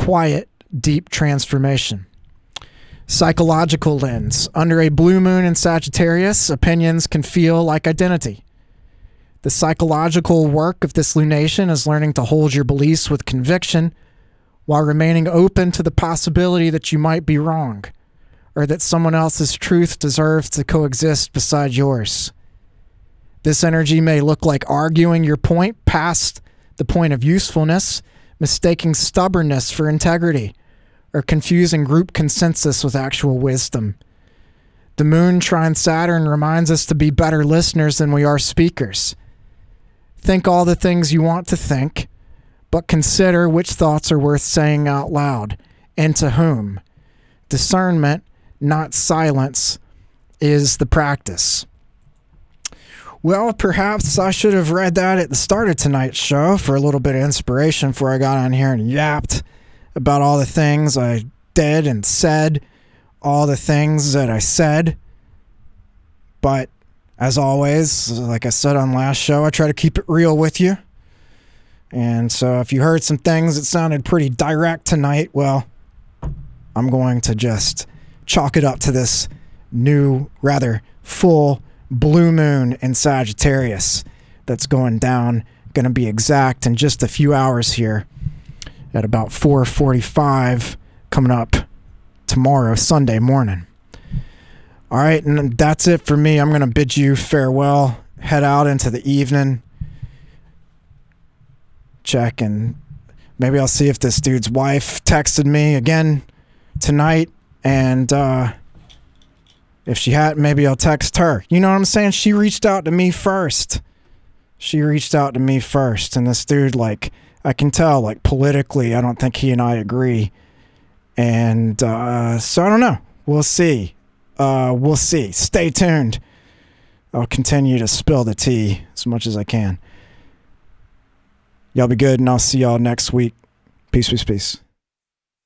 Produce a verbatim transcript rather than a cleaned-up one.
quiet, deep transformation. Psychological lens. Under a blue moon in Sagittarius, opinions can feel like identity. The psychological work of this lunation is learning to hold your beliefs with conviction while remaining open to the possibility that you might be wrong, or that someone else's truth deserves to coexist beside yours. This energy may look like arguing your point past the point of usefulness, mistaking stubbornness for integrity, or confusing group consensus with actual wisdom. The moon trine Saturn reminds us to be better listeners than we are speakers. Think all the things you want to think, but consider which thoughts are worth saying out loud, and to whom. Discernment, not silence, is the practice. Well, perhaps I should have read that at the start of tonight's show for a little bit of inspiration before I got on here and yapped about all the things I did and said, all the things that I said. But as always, like I said on last show, I try to keep it real with you. And so if you heard some things that sounded pretty direct tonight, well, I'm going to just chalk it up to this new, rather full blue moon in Sagittarius that's going down, going to be exact, in just a few hours here at about four forty-five, coming up tomorrow, Sunday morning. All right, and that's it for me. I'm going to bid you farewell, head out into the evening, check, and maybe I'll see if this dude's wife texted me again tonight, and uh, if she hadn't, maybe I'll text her. You know what I'm saying? She reached out to me first. She reached out to me first, and this dude, like, I can tell, like, politically, I don't think he and I agree, and uh, so I don't know. We'll see. Uh, we'll see. Stay tuned. I'll continue to spill the tea as much as I can. Y'all be good, and I'll see y'all next week. Peace, peace, peace.